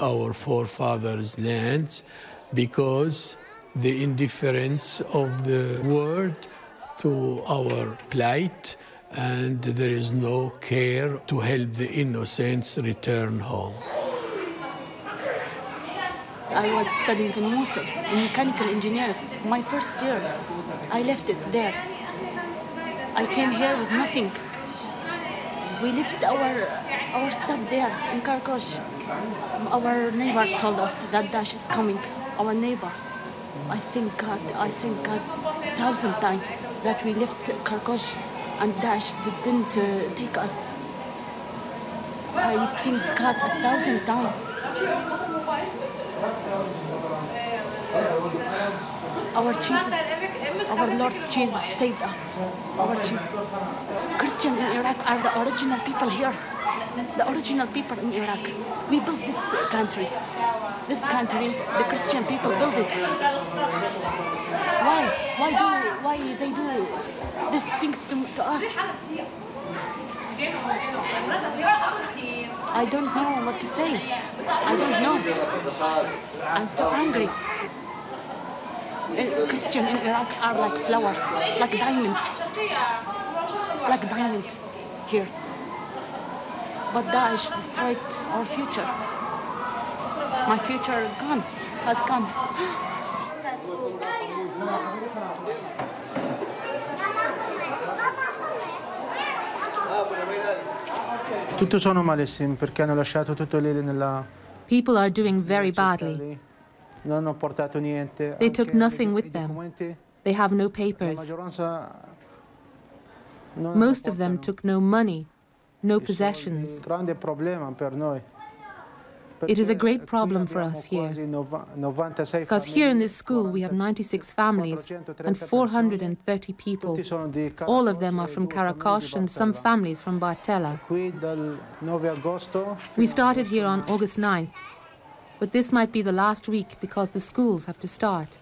our forefathers' lands because the indifference of the world to our plight, and there is no care to help the innocents return home. I was studying in Mosul, in mechanical engineering, my first year. I left it there. I came here with nothing. We left our stuff there in Karakosh. Our neighbor told us that Daesh is coming. Our neighbor. I thank God 1,000 times that we left Karakosh and Daesh didn't take us. I thank God 1,000 times. Our Jesus, our Lord's Jesus saved us. Our Jesus. Christians in Iraq are the original people here. The original people in Iraq. We built this country. This country, the Christian people built it. Why they do these things to us? I don't know what to say. I don't know. I'm so angry. Christians in Iraq are like flowers, like diamond here. But Daesh destroyed our future. My future has gone. Tutto sono malissimo perché hanno lasciato tutto lì nella. People are doing very badly. Non hanno portato niente. They took nothing with them. They have no papers. Most of them took no money, no possessions. Grande problema per noi. It is a great problem for us here, because here in this school we have 96 families and 430 people. All of them are from Karakosh and some families from Bartella. We started here on August 9th, but this might be the last week because the schools have to start.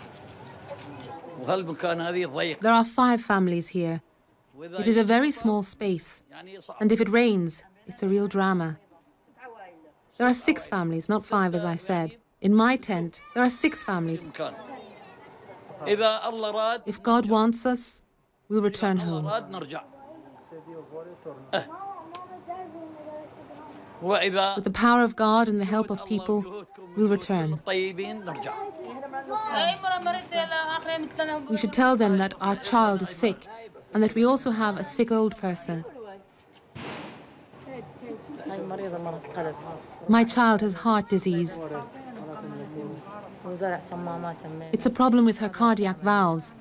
There are 5 families here. It is a very small space, and if it rains, it's a real drama. There are 6 families, not 5 as I said. In my tent, there are 6 families. If God wants us, we'll return home. With the power of God and the help of people, we'll return. We should tell them that our child is sick and that we also have a sick old person. My child has heart disease. It's a problem with her cardiac valves.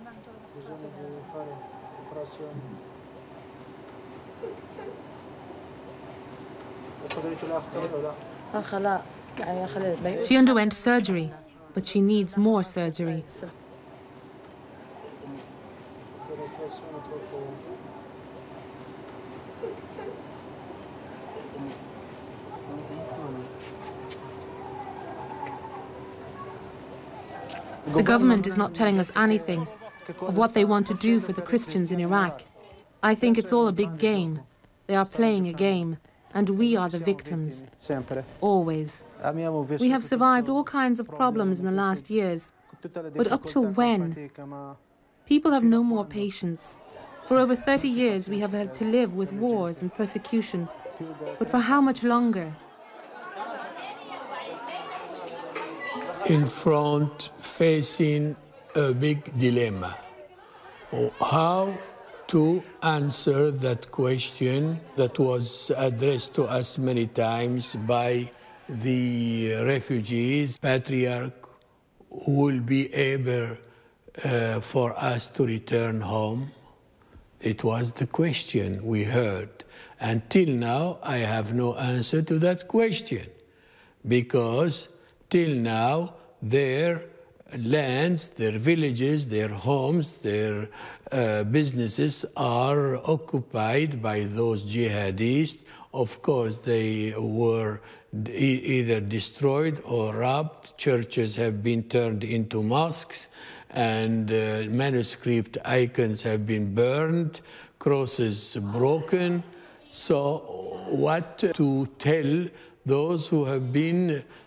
She underwent surgery, but she needs more surgery. The government is not telling us anything of what they want to do for the Christians in Iraq. I think it's all a big game. They are playing a game, and we are the victims. Always. We have survived all kinds of problems in the last years, but up till when? People have no more patience. For over 30 years we have had to live with wars and persecution, but for how much longer? In front, facing a big dilemma. How to answer that question that was addressed to us many times by the refugees. Patriarch will be able for us to return home. It was the question we heard. Until now, I have no answer to that question, because till now, their lands, their villages, their homes, their businesses are occupied by those jihadists. Of course, they were either destroyed or robbed. Churches have been turned into mosques, and manuscript icons have been burned, crosses broken. So what to tell those who have been